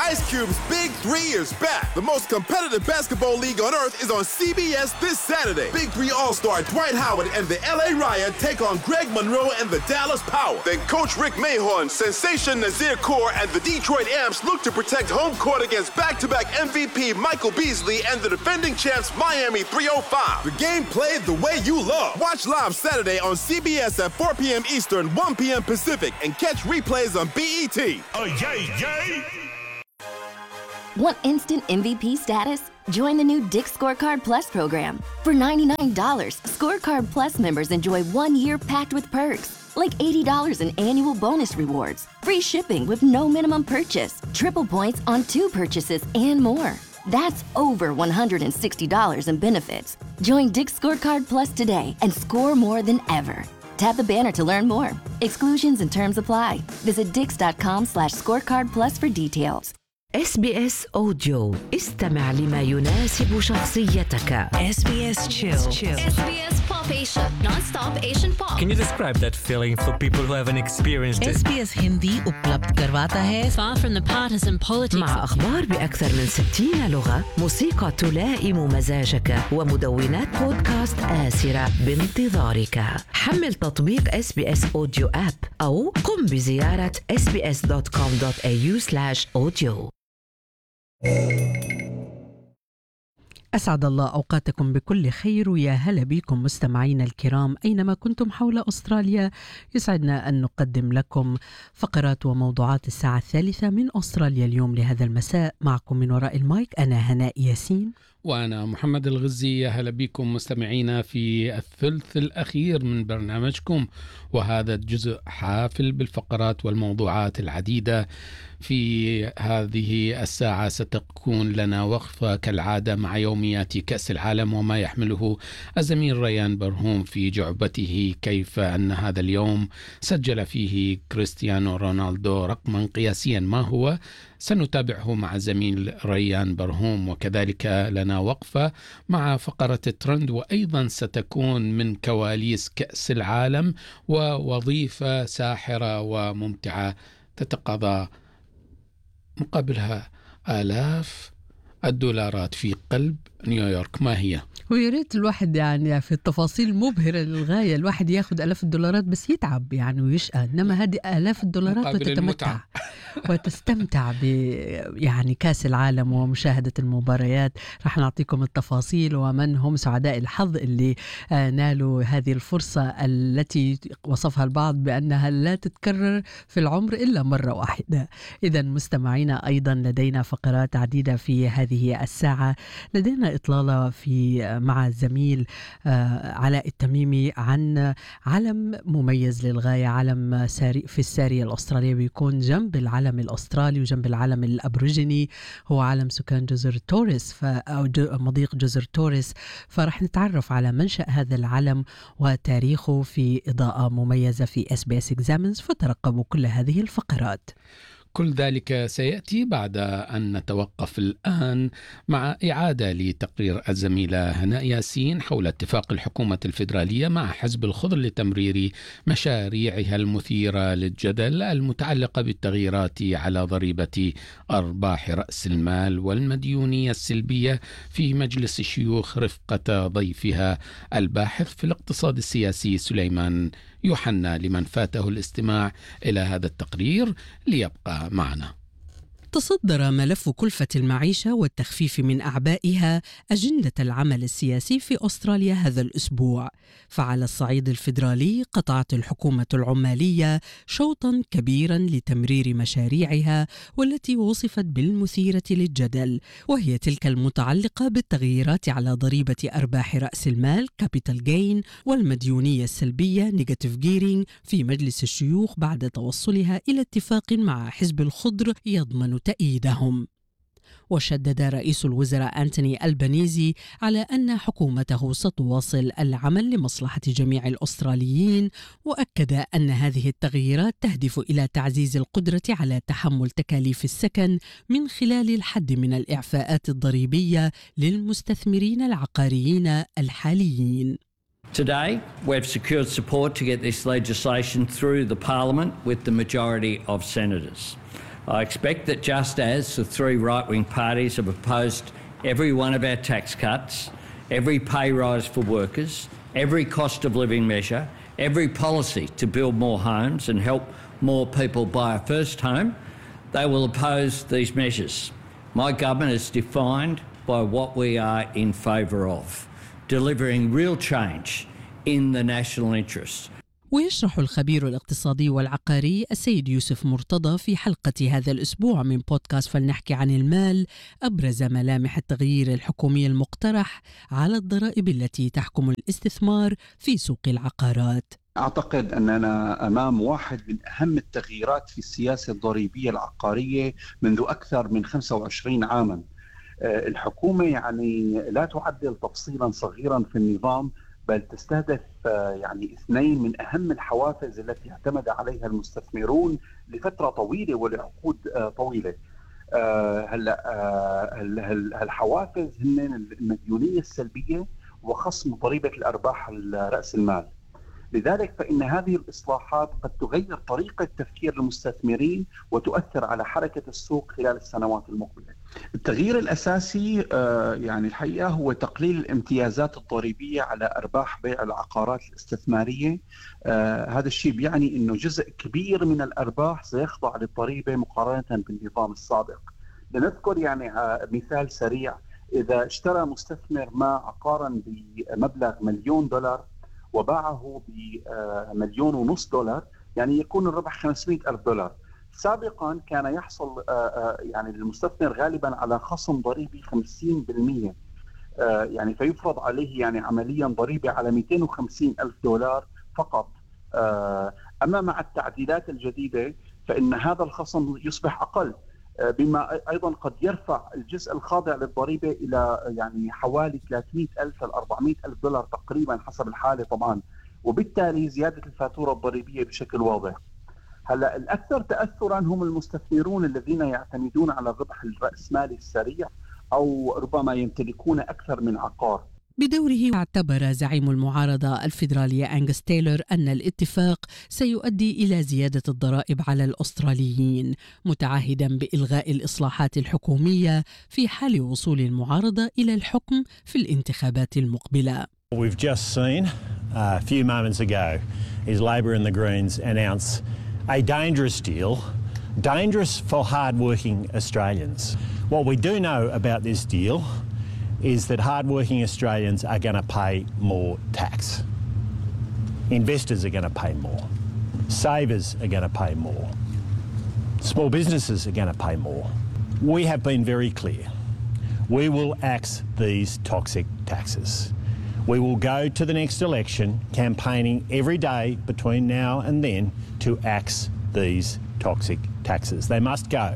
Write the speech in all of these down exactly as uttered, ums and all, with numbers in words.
Ice Cube's Big Three is back. The most competitive basketball league on earth is on C B S this Saturday. Big Three All-Star Dwight Howard and the L A Riot take on Greg Monroe and the Dallas Power. Then Coach Rick Mahorn, Sensation Nazir Kaur, and the Detroit Amps look to protect home court against back-to-back M V P Michael Beasley and the defending champs Miami three oh five. The game played the way you love. Watch live Saturday on C B S at four p.m. Eastern, one p.m. Pacific, and catch replays on B E T. Oh, yay, yay! Want instant M V P status? Join the new Dick's Scorecard Plus program. For ninety-nine dollars, Scorecard Plus members enjoy one year packed with perks, like eighty dollars in annual bonus rewards, free shipping with no minimum purchase, triple points on two purchases, and more. That's over one hundred sixty dollars in benefits. Join Dick's Scorecard Plus today and score more than ever. Tap the banner to learn more. Exclusions and terms apply. Visit dix.com slash scorecard plus for details. إس بي إس أوديو. استمع لما يناسب شخصيتك. إس بي إس Chill. إس بي إس Pop Asia, non-stop Asian pop. Can you describe that feeling for people who haven't experienced it? إس بي إس हिंदी उपलब्ध करवाता है. Far from the partisan politics. مع أخبار بأكثر من ستين لغة، موسيقى تلائم مزاجك، ومدونات بودكاست آسرة بانتظارك. حمل تطبيق إس بي إس أوديو آب أو قم بزيارة إس بي إس دوت كوم دوت إيه يو سلاش أوديو. أسعد الله أوقاتكم بكل خير، ويا هلا بكم مستمعينا الكرام أينما كنتم حول أستراليا. يسعدنا أن نقدم لكم فقرات وموضوعات الساعة الثالثة من أستراليا اليوم لهذا المساء. معكم من وراء المايك أنا هناء ياسين وأنا محمد الغزي. يا هلا بكم مستمعينا في الثلث الأخير من برنامجكم، وهذا الجزء حافل بالفقرات والموضوعات العديدة. في هذه الساعة ستكون لنا وقفة كالعادة مع يوميات كأس العالم وما يحمله الزميل ريان برهوم في جعبته، كيف أن هذا اليوم سجل فيه كريستيانو رونالدو رقما قياسيا. ما هو؟ سنتابعه مع الزميل ريان برهوم. وكذلك لنا وقفة مع فقرة الترند، وأيضا ستكون من كواليس كأس العالم ووظيفة ساحرة وممتعة تتقاضى مقابلها آلاف الدولارات في قلب نيويورك. ما هي؟ وياريت الواحد يعني في التفاصيل مبهرة للغاية، الواحد ياخد آلاف الدولارات بس يتعب يعني ويشقى، إنما هذه آلاف الدولارات وتتمتع وتستمتع ب يعني كأس العالم ومشاهدة المباريات. رح نعطيكم التفاصيل ومن هم سعداء الحظ اللي نالوا هذه الفرصة التي وصفها البعض بأنها لا تتكرر في العمر إلا مرة واحدة. إذا مستمعينا أيضا لدينا فقرات عديدة في هذه الساعة. لدينا إطلالة في مع الزميل علاء التميمي عن علم مميز للغاية، علم ساري في السارية الأسترالية، بيكون جنب العلم الأسترالي وجنب العلم الأبروجيني، هو علم سكان جزر توريس أو مضيق جزر توريس. فرح نتعرف على منشأ هذا العلم وتاريخه في إضاءة مميزة في إس بي إس Examines، فترقبوا كل هذه الفقرات. كل ذلك سيأتي بعد أن نتوقف الآن مع إعادة لتقرير الزميلة هناء ياسين حول اتفاق الحكومة الفيدرالية مع حزب الخضر لتمرير مشاريعها المثيرة للجدل المتعلقة بالتغييرات على ضريبة أرباح رأس المال والمديونية السلبية في مجلس الشيوخ رفقة ضيفها الباحث في الاقتصاد السياسي سليمان يوحنا. لمن فاته الاستماع إلى هذا التقرير ليبقى معنا. تصدر ملف كلفة المعيشة والتخفيف من أعبائها أجندة العمل السياسي في أستراليا هذا الأسبوع. فعلى الصعيد الفيدرالي قطعت الحكومة العمالية شوطا كبيرا لتمرير مشاريعها والتي وصفت بالمثيرة للجدل، وهي تلك المتعلقة بالتغييرات على ضريبة أرباح رأس المال capital gain والمديونية السلبية negative gearing في مجلس الشيوخ بعد توصلها إلى اتفاق مع حزب الخضر يضمن تأييدهم. وشدد رئيس الوزراء أنتوني ألبانيزي على أن حكومته ستواصل العمل لمصلحة جميع الأستراليين، وأكد أن هذه التغييرات تهدف إلى تعزيز القدرة على تحمل تكاليف السكن من خلال الحد من الإعفاءات الضريبية للمستثمرين العقاريين الحاليين. Today, we've secured support to get this legislation through the Parliament with the majority of senators. I expect that just as the three right-wing parties have opposed every one of our tax cuts, every pay rise for workers, every cost of living measure, every policy to build more homes and help more people buy a first home, they will oppose these measures. My government is defined by what we are in favour of, delivering real change in the national interest. ويشرح الخبير الاقتصادي والعقاري السيد يوسف مرتضى في حلقة هذا الأسبوع من بودكاست فلنحكي عن المال أبرز ملامح التغيير الحكومي المقترح على الضرائب التي تحكم الاستثمار في سوق العقارات. أعتقد أننا أمام واحد من أهم التغييرات في السياسة الضريبية العقارية منذ أكثر من خمسة وعشرين عاماً. الحكومة يعني لا تعدل تفصيلاً صغيراً في النظام، بل تستهدف يعني اثنين من أهم الحوافز التي اعتمد عليها المستثمرون لفترة طويلة ولعقود طويلة. هلا الحوافز هن المديونية السلبية وخصم ضريبة الأرباح رأس المال. لذلك فإن هذه الإصلاحات قد تغير طريقة تفكير المستثمرين وتؤثر على حركة السوق خلال السنوات المقبلة. التغيير الأساسي يعني الحقيقة هو تقليل الامتيازات الضريبية على أرباح بيع العقارات الاستثمارية. هذا الشيء بيعني أنه جزء كبير من الأرباح سيخضع للضريبة مقارنة بالنظام السابق. لنذكر يعني مثال سريع، إذا اشترى مستثمر ما عقارا بمبلغ مليون دولار وباعه بمليون ونص دولار، يعني يكون الربح خمسمائة ألف دولار. سابقا كان يحصل يعني المستثمر غالبا على خصم ضريبي خمسين بالمئة، يعني فيفرض عليه يعني عمليا ضريبة على مئتين وخمسين ألف دولار فقط. أما مع التعديلات الجديدة فإن هذا الخصم يصبح أقل، بما أيضا قد يرفع الجزء الخاضع للضريبة إلى يعني حوالي ثلاثمائة ألف إلى أربعمائة ألف دولار تقريبا حسب الحالة طبعا، وبالتالي زيادة الفاتورة الضريبية بشكل واضح. هلا الأكثر تأثرا هم المستثمرون الذين يعتمدون على الربح الرأسمالي السريع أو ربما يمتلكون أكثر من عقار. بدوره اعتبر زعيم المعارضة الفيدرالية أنغس تايلور أن الاتفاق سيؤدي إلى زيادة الضرائب على الأستراليين، متعهدا بإلغاء الإصلاحات الحكومية في حال وصول المعارضة إلى الحكم في الانتخابات المقبلة. We've just seen a few moments ago is Labor and the Greens announce a dangerous deal, dangerous for hard-working Australians. What we do know about this deal is that hard-working Australians are going to pay more tax. Investors are going to pay more. Savers are going to pay more. Small businesses are going to pay more. We have been very clear. We will axe these toxic taxes. We will go to the next election campaigning every day between now and then to axe these toxic taxes. They must go.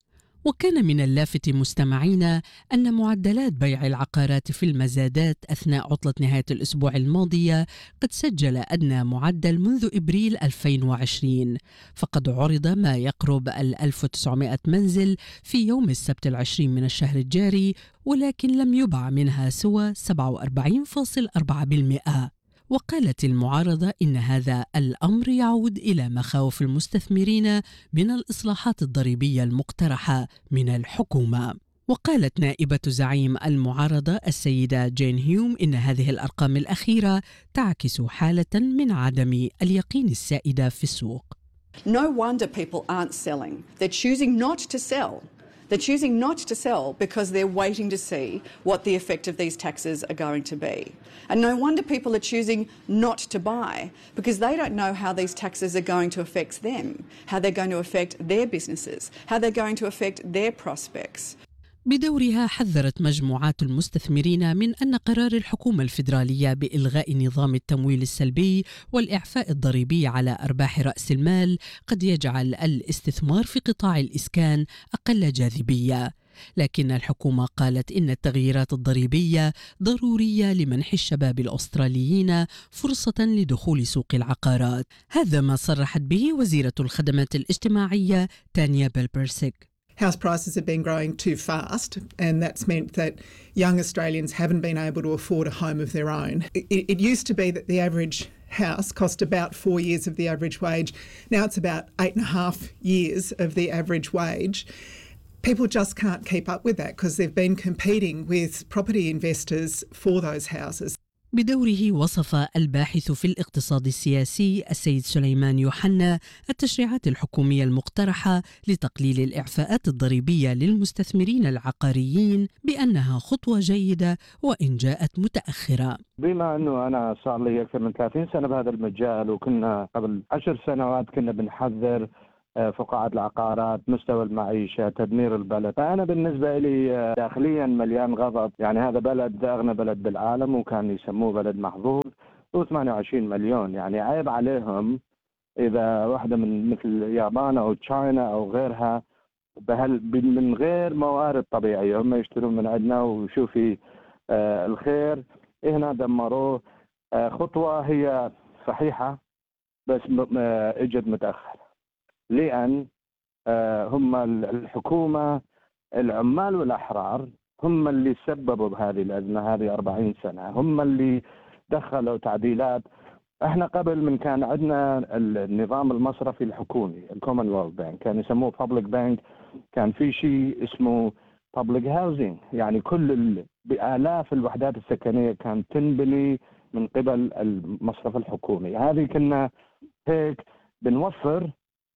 وكان من اللافت مستمعينا أن معدلات بيع العقارات في المزادات أثناء عطلة نهاية الأسبوع الماضية قد سجل أدنى معدل منذ إبريل ألفين وعشرين، فقد عرض ما يقرب ألف وتسعمائة منزل في يوم السبت العشرين من الشهر الجاري، ولكن لم يباع منها سوى سبعة وأربعين فاصلة أربعة بالمئة. وقالت المعارضة إن هذا الأمر يعود إلى مخاوف المستثمرين من الإصلاحات الضريبية المقترحة من الحكومة. وقالت نائبة زعيم المعارضة السيدة جين هيوم إن هذه الأرقام الأخيرة تعكس حالة من عدم اليقين السائدة في السوق. No wonder people aren't selling. They're choosing not to sell. They're choosing not to sell because they're waiting to see what the effect of these taxes are going to be. And no wonder people are choosing not to buy because they don't know how these taxes are going to affect them, how they're going to affect their businesses, how they're going to affect their prospects. بدورها حذرت مجموعات المستثمرين من أن قرار الحكومة الفيدرالية بإلغاء نظام التمويل السلبي والإعفاء الضريبي على أرباح رأس المال قد يجعل الاستثمار في قطاع الإسكان أقل جاذبية. لكن الحكومة قالت إن التغييرات الضريبية ضرورية لمنح الشباب الأستراليين فرصة لدخول سوق العقارات. هذا ما صرحت به وزيرة الخدمات الاجتماعية تانيا بيلبرسيك. House prices have been growing too fast, and that's meant that young Australians haven't been able to afford a home of their own. It, it used to be that the average house cost about four years of the average wage. Now it's about eight and a half years of the average wage. People just can't keep up with that because they've been competing with property investors for those houses. بدوره وصف الباحث في الاقتصاد السياسي السيد سليمان يوحنا التشريعات الحكومية المقترحة لتقليل الإعفاءات الضريبية للمستثمرين العقاريين بأنها خطوة جيدة وإن جاءت متأخرة. بما أنه أنا صار لي أكثر من ثلاثين سنة بهذا المجال، وكنا قبل عشر سنوات كنا بنحذر فقاعة العقارات، مستوى المعيشة، تدمير البلد. فأنا بالنسبة لي داخليا مليان غضب. يعني هذا بلد أغنى بلد بالعالم وكان يسموه بلد محظوظ، وثمانية وعشرين مليون. يعني عيب عليهم إذا واحدة من مثل اليابان أو تشاينا أو غيرها بهال من غير موارد طبيعية هم يشترون من عندنا وشوفي آه الخير هنا دمروه. آه خطوة هي صحيحة بس آه اجت متأخر، لأن هم الحكومة العمال والأحرار هم اللي سببوا بهذه الأزمة هذه أربعين سنة، هم اللي دخلوا تعديلات. احنا قبل من كان عندنا النظام المصرفي الحكومي الكومنولث بانك، كان يسموه بابليك بانك، كان في شيء اسمه بابليك هاوزنج، يعني كل بآلاف الوحدات السكنية كانت تنبني من قبل المصرف الحكومي. هذه كنا هيك بنوفر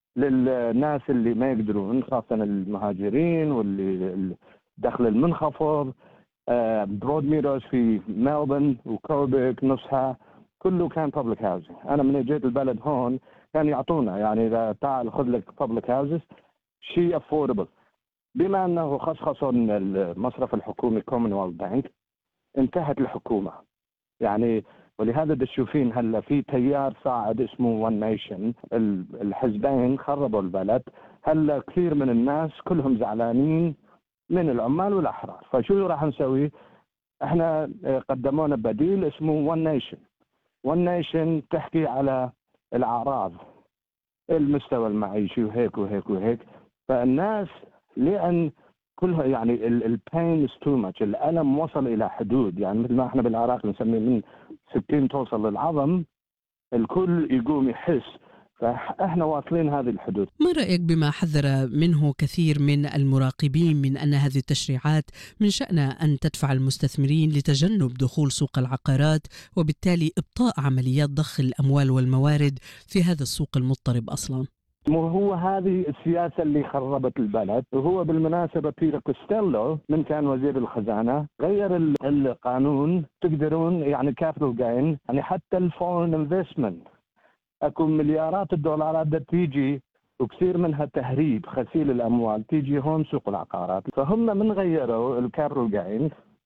للناس اللي ما يقدرون، خاصة المهاجرين واللي الدخل المنخفض. برود ميدوز في ملبورن وكوبك نصها كله كان بابليك هاوزنج. أنا من جيت البلد هون كان يعطونا، يعني إذا تعال خذ لك بابليك هاوزز شيء أفوردبل. بما أنه خصخصوا المصرف الحكومي كومنولث بانك انتهت الحكومة، يعني ولهذا تشوفين هلا في تيار صاعد اسمه ون نيشن. الحزبين خربوا البلد، هلا كثير من الناس كلهم زعلانين من العمال والاحرار. فشو راح نسوي؟ احنا قدمونا بديل اسمه ون نيشن. ون نيشن تحكي على الاعراض، المستوى المعيشي وهيك وهيك وهيك. فالناس لان كلها يعني البين از تو ماتش، الالم وصل الى حدود، يعني مثل ما احنا بالعراق نسميه من ستين توصل للعظم، الكل يقوم يحس. فاحنا واصلين هذه الحدود. ما رأيك بما حذر منه كثير من المراقبين من أن هذه التشريعات من شأنها أن تدفع المستثمرين لتجنب دخول سوق العقارات وبالتالي إبطاء عمليات ضخ الأموال والموارد في هذا السوق المضطرب أصلا؟ مو هو هذه السياسة اللي خربت البلد. وهو بالمناسبة بيتر كوستيلو من كان وزير الخزانة غير القانون، تقدرون يعني كابيتال جين، يعني حتى الفورن انفستمنت اكو مليارات الدولارات ده تيجي وكثير منها تهريب غسيل الاموال تيجي هون سوق العقارات. فهم من غيروا الكابيتال جين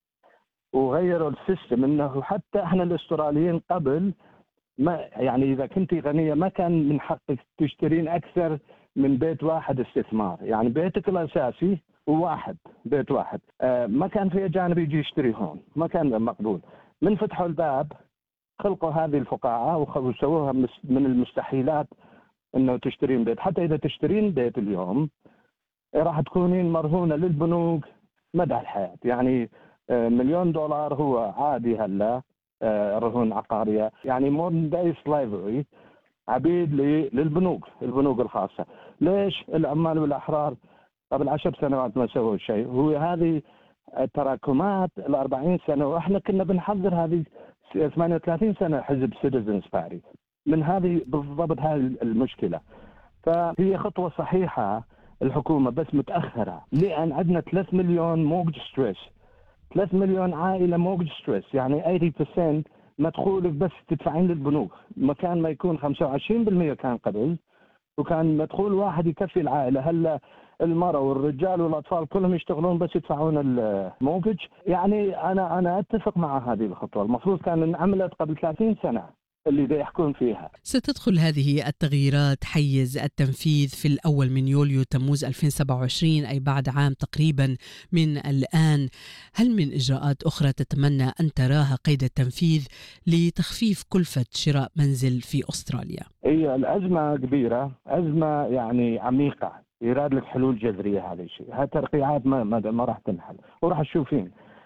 وغيروا السيستم، انه حتى احنا الاستراليين قبل ما يعني إذا كنت غنية ما كان من حقك تشترين أكثر من بيت واحد استثمار، يعني بيتك الأساسي وواحد بيت واحد. آه ما كان في أجانب يجي يشتري هون، ما كان مقبول. من فتحوا الباب خلقوا هذه الفقاعة وسووها من المستحيلات إنه تشترين بيت. حتى إذا تشترين بيت اليوم راح تكونين مرهونة للبنوك مدى الحياة، يعني آه مليون دولار هو عادي هلا رهون عقارية، يعني modern day slavery، عبيد للبنوك البنوك الخاصة. ليش العمال والأحرار قبل عشر سنوات ما سووا شيء؟ هو هذه التراكمات الأربعين سنة، وإحنا كنا بنحضر هذه ثمانية وثلاثين سنة حزب سيتيزنز باري من هذه بالضبط هذه المشكلة. فهي خطوة صحيحة الحكومة بس متأخرة، لأن عندنا ثلاثة مليون موجج ستريس، ثلاثة مليون عائلة موجج ستريس، يعني ثمانين بالمئة مدخولك بس تدفعين للبنوك، مكان ما يكون خمسة وعشرين بالمئة كان قبل، وكان مدخول واحد يكفي العائلة. هلا المرأة والرجال والأطفال كلهم يشتغلون بس يدفعون الموجج. يعني أنا أنا أتفق مع هذه الخطوة، المفروض كان انعملت قبل ثلاثين سنة اللي دا يحكون فيها. ستدخل هذه التغييرات حيز التنفيذ في الأول من يوليو تموز ألفين وسبعة وعشرين، أي بعد عام تقريبا من الآن. هل من إجراءات أخرى تتمنى أن تراها قيد التنفيذ لتخفيف كلفة شراء منزل في أستراليا؟ هي الأزمة كبيرة، أزمة يعني عميقة، يراد لك حلول جذرية. هذا الشيء، هالترقيعات ما ما, ما راح تنحل وراح تشوفين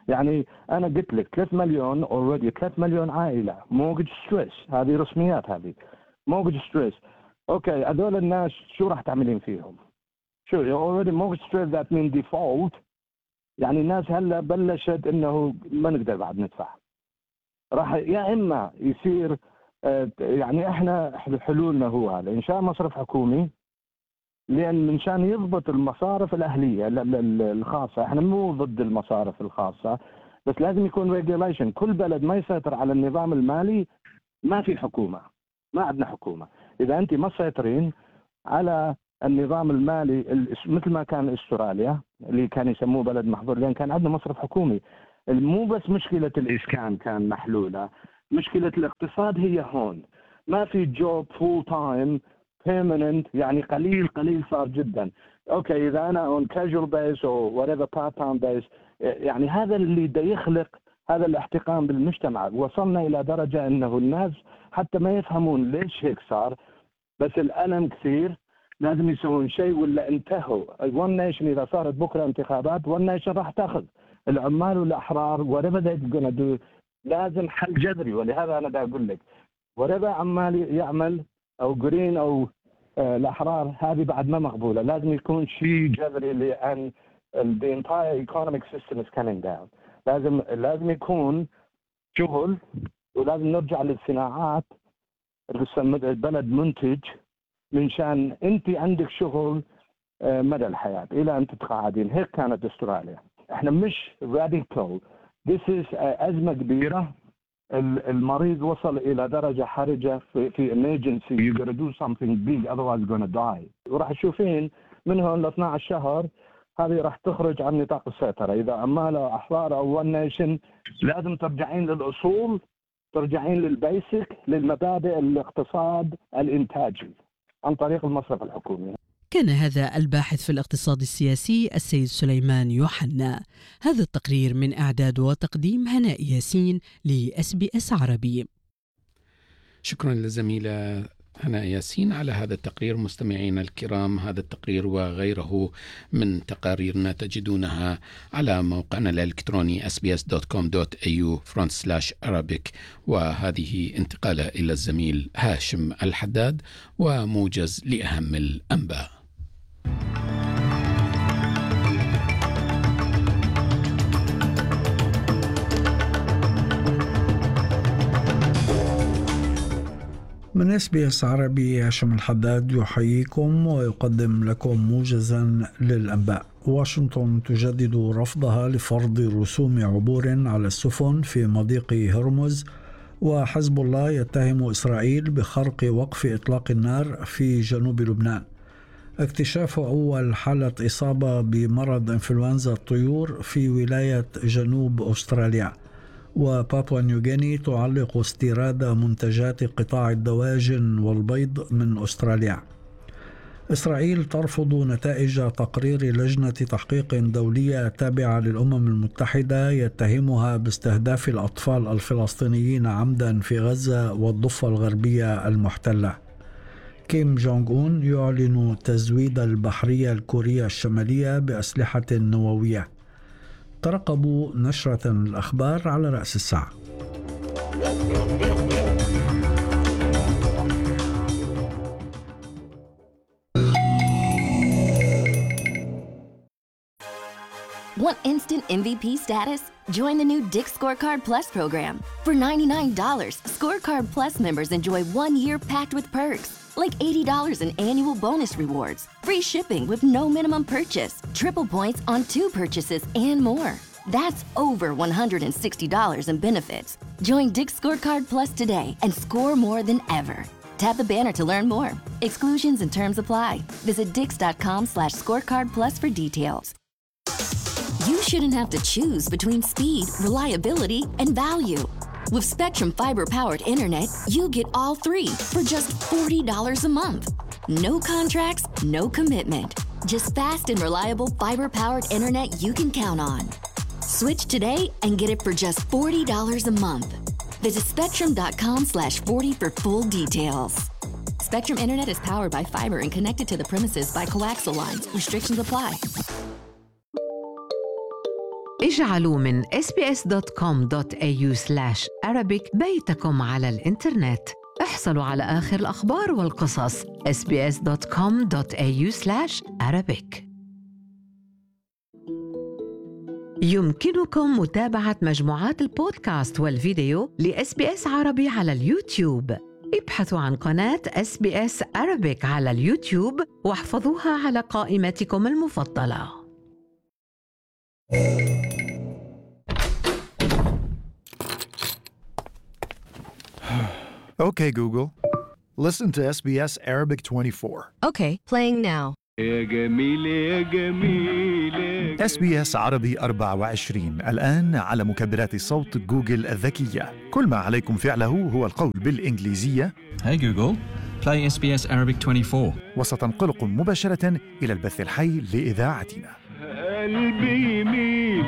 يعني أنا قلت لك ثلاثة مليون أوريدي، ثلاثة مليون عائلة موجج ستريس، هذه رسميات، هذه موجج ستريس. أوكي هذول الناس شو راح تعملين فيهم؟ شو أوريدي موجج ستريس ذات مين ديفولت، يعني الناس هلا بلشت إنه ما نقدر بعد ندفع، راح يا إما يصير يعني إحنا حلولنا هو هذا إنشاء مصرف حكومي، لأن منشان يضبط المصارف الأهلية الخاصة. إحنا مو ضد المصارف الخاصة، بس لازم يكون ريجوليشن. كل بلد ما يسيطر على النظام المالي ما في حكومة، ما عندنا حكومة. إذا أنت ما تسيطرين على النظام المالي مثل ما كان استراليا اللي كان يسموه بلد محظور، لأن كان عندنا مصرف حكومي. مو بس مشكلة الإسكان كان محلولة، مشكلة الاقتصاد هي هون. ما في جوب فول تايم permanent، يعني قليل قليل صار جدا. اوكي اذا انا on casual base or whatever part time base، يعني هذا اللي دا يخلق هذا الاحتقان بالمجتمع. وصلنا الى درجة انه الناس حتى ما يفهمون ليش هيك صار، بس الألم كثير، لازم يسوون شيء ولا انتهوا. one nation اذا صارت بكره انتخابات one nation راح تاخذ العمال والاحرار whatever they're gonna do. لازم حل جذري، ولهذا انا دا اقول لك whatever عمال يعمل او جرين او آه الاحرار، هذه بعد ما مقبوله. لازم يكون شيء جذري، لان the entire economic system is coming down. لازم لازم يكون شغل، ولازم نرجع للصناعات. البلد منتج، من شان انت عندك شغل آه مدى الحياه الى ان تتقاعدين. هيك كانت استراليا. احنا مش راديكال. This is آه ازمه كبيره. المريض وصل إلى درجة حرجة في, في emergency. you gotta do something big otherwise you're gonna die. وراح تشوفين من هون ل اثني عشر شهر هذه راح تخرج عن نطاق السيطرة. إذا عمالة أحرار أو one nation لازم ترجعين للأصول، ترجعين للبيسك، للمبادئ الاقتصاد الإنتاجي عن طريق المصرف الحكومي. كان هذا الباحث في الاقتصاد السياسي السيد سليمان يوحنا. هذا التقرير من إعداد وتقديم هناء ياسين لإس بي إس عربي. شكرا للزميلة هناء ياسين على هذا التقرير. مستمعينا الكرام، هذا التقرير وغيره من تقاريرنا تجدونها على موقعنا الإلكتروني إس بي إس دوت كوم دوت إيه يو فرونت سلاش أرابيك. وهذه انتقالة إلى الزميل هاشم الحداد وموجز لأهم الأنباء. من إس بي إس عربي، هاشم الحداد يحييكم ويقدم لكم موجزا للأنباء. واشنطن تجدد رفضها لفرض رسوم عبور على السفن في مضيق هرمز، وحزب الله يتهم إسرائيل بخرق وقف إطلاق النار في جنوب لبنان. اكتشاف أول حالة إصابة بمرض إنفلونزا الطيور في ولاية جنوب أستراليا. وبابوا نيوغيني تعلق استيراد منتجات قطاع الدواجن والبيض من أستراليا. إسرائيل ترفض نتائج تقرير لجنة تحقيق دولية تابعة للأمم المتحدة يتهمها باستهداف الأطفال الفلسطينيين عمدا في غزة والضفة الغربية المحتلة. كيم جونغ أون يعلن تزويد البحرية الكورية الشمالية بأسلحة نووية. ترقبوا نشرة الأخبار على رأس الساعة. Want instant M V P status? Join the new Dick's Scorecard Plus program. For ninety-nine dollars, Scorecard Plus members enjoy one year packed with perks, like eighty dollars in annual bonus rewards, free shipping with no minimum purchase, triple points on two purchases, and more. That's over one hundred sixty dollars in benefits. Join Dick's Scorecard Plus today and score more than ever. Tap the banner to learn more. Exclusions and terms apply. Visit dix.com slash scorecard plus for details. You shouldn't have to choose between speed, reliability, and value. With Spectrum Fiber-powered internet, you get all three for just forty dollars a month. No contracts, no commitment. Just fast and reliable fiber-powered internet you can count on. Switch today and get it for just forty dollars a month. Visit spectrum.com slash 40 for full details. Spectrum Internet is powered by fiber and connected to the premises by coaxial lines. Restrictions apply. اجعلوا من إس بي إس دوت كوم دوت إيه يو سلاش أرابيك بيتكم على الإنترنت. احصلوا على آخر الأخبار والقصص إس بي إس دوت كوم دوت إيه يو سلاش أرابيك. يمكنكم متابعة مجموعات البودكاست والفيديو لإس بي إس عربي على اليوتيوب. ابحثوا عن قناة إس بي إس Arabic على اليوتيوب واحفظوها على قائمتكم المفضلة. Okay, Google. Listen to S B S Arabic twenty-four. Okay, playing now. يا جميل يا جميل. إس بي إس عربي أربعة وعشرين الآن على مكبرات صوت جوجل الذكية. كل ما عليكم فعله هو القول بالإنجليزية Hey Google, play إس بي إس Arabic twenty-four. وستنقلكم مباشرة إلى البث الحي لإذاعتنا. قلبي يميل.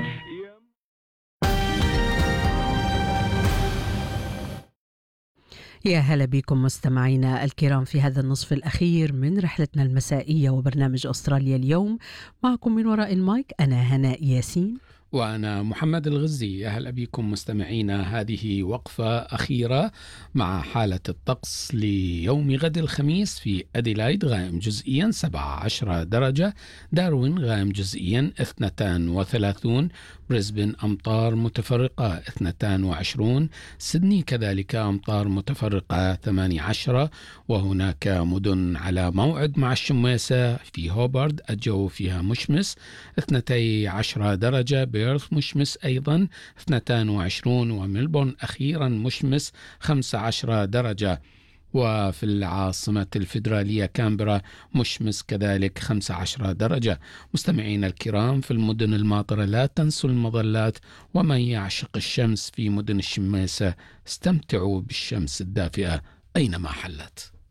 يا هلا بكم مستمعينا الكرام في هذا النصف الأخير من رحلتنا المسائية وبرنامج أستراليا اليوم. معكم من وراء المايك أنا هناء ياسين وأنا محمد الغزي. أهلا بكم مستمعينا. هذه وقفة أخيرة مع حالة الطقس ليوم غد الخميس. في أديلايد غائم جزئيا سبعة عشر درجة، داروين غائم جزئيا اثنتان وثلاثون، بريسبن أمطار متفرقة اثنتان وعشرون، سيدني كذلك أمطار متفرقة ثمانية عشر، وهناك مدن على موعد مع الشماسة. في هوبارد الجو فيها مشمس اثنتي عشر درجة، بيرث مشمس أيضا اثنتان وعشرون، وملبورن أخيرا مشمس خمسة عشر درجة، وفي العاصمة الفيدرالية كامبرا مشمس كذلك خمسة عشر درجة. مستمعين الكرام، في المدن الماطرة لا تنسوا المظلات، ومن يعشق الشمس في مدن الشماسة استمتعوا بالشمس الدافئة أينما حلت.